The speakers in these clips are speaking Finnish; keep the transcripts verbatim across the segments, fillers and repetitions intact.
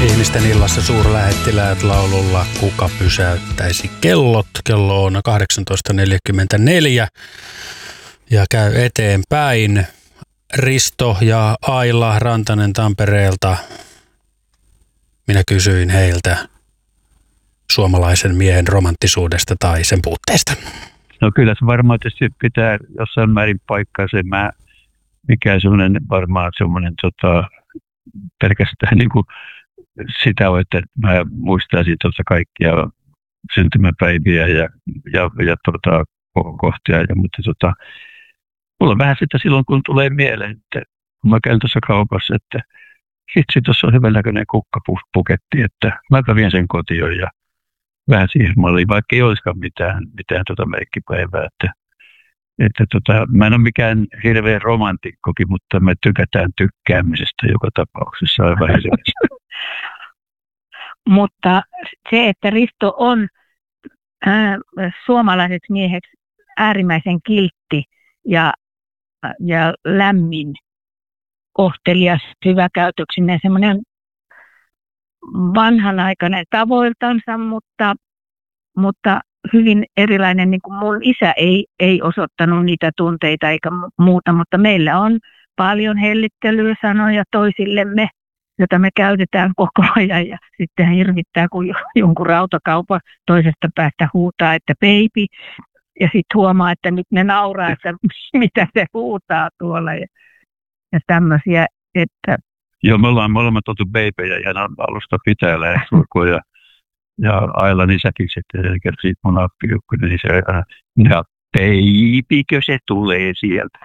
Ihmisten illassa suurlähettiläät laululla Kuka pysäyttäisi kellot. Kello on kahdeksantoista neljäkymmentäneljä ja käy eteenpäin. Risto ja Aila Rantanen Tampereelta. Minä kysyin heiltä suomalaisen miehen romanttisuudesta tai sen puutteesta. No kyllä se varmaan tietysti pitää jossain määrin paikkaa se, mä, mikä semmoinen varmaan semmoinen tota, pelkästään niin kuin sitä on, että mä muistaisin tuota kaikkia syntymäpäiviä ja, ja, ja tota, kohtia, ja, mutta tota, mulla on vähän sitä silloin, kun tulee mieleen, että kun mä käyn tuossa kaupassa, että hitsi, tuossa on hyvänäköinen kukkapuketti, että mä vien sen kotiin ja vähän siihen malliin, vaikka ei olisikaan mitään, mitään tota merkkipäivää. Että, että tota, mä en ole mikään hirveä romantikkokin, mutta me tykätään tykkäämisestä joka tapauksessa aivan hirveästi. Mutta se, että Risto on äh, suomalaiseksi mieheksi äärimmäisen kiltti ja, ja lämmin, kohtelias, hyväkäytöksinen, semmoinen vanhanaikainen tavoiltansa, mutta, mutta hyvin erilainen, niin kuin mun isä ei, ei osoittanut niitä tunteita eikä muuta, mutta meillä on paljon hellittelyä sanoja toisillemme, jota me käytetään koko ajan, ja sitten hirvittää, kun jonkun rautakaupan toisesta päästä huutaa, että baby, ja sitten huomaa, että nyt ne nauraa, että mitä se huutaa tuolla, ja, ja tämmöisiä, että... Joo, me ollaan molemmat oltu babyjä ihan alusta pitää lähestulkoon, ja, ja Ailan isäkin sitten, eli siitä mun appiukkonen, niin se aina, ja baibykö se tulee sieltä?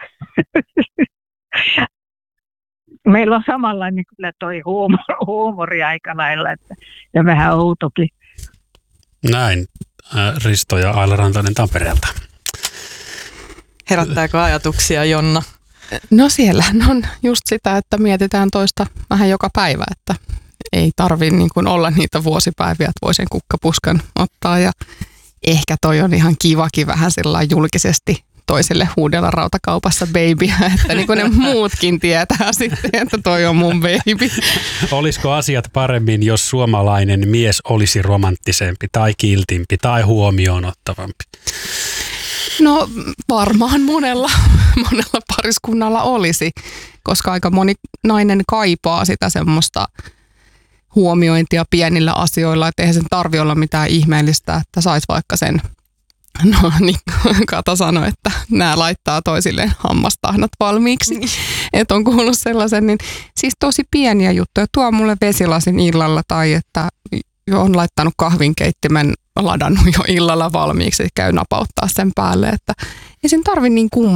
Meillä on samanlainen kyllä toi huumori, huumori aika lailla, että, ja vähän outokin. Näin, Risto ja Aila Rantanen Tampereelta. Herättääkö ajatuksia, Jonna? No siellähän on just sitä, että mietitään toista vähän joka päivä, että ei tarvitse niin kuin olla niitä vuosipäiviä, että voi sen kukkapuskan ottaa. Ja ehkä toi on ihan kivakin vähän sillä julkisesti toiselle huudella rautakaupassa babyä, että niin kuin ne muutkin tietää sitten, että toi on mun baby. Olisiko asiat paremmin, jos suomalainen mies olisi romanttisempi tai kiltimpi tai huomioon ottavampi? No varmaan monella, monella pariskunnalla olisi, koska aika moni nainen kaipaa sitä semmoista huomiointia pienillä asioilla, että eihän sen tarvitse olla mitään ihmeellistä, että saisi vaikka sen, no niin Kata sanoi, että nämä laittaa toisilleen hammastahnat valmiiksi, että on kuullut sellaisen, niin siis tosi pieniä juttuja, tuo mulle vesilasin illalla tai että on laittanut kahvinkeittimen ladannut jo illalla valmiiksi, käy napauttaa sen päälle, että ei sen tarvitse niin kummaa.